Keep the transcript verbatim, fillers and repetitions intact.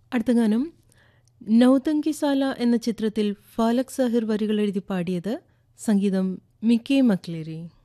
അടുത്ത ഗാനം നൗതങ്കിസാല എന്ന ചിത്രത്തിൽ ഫാലക് സാഹിർ വരികൾ എഴുതി പാടിയത്, സംഗീതം മിക്കി മക്ലേരി.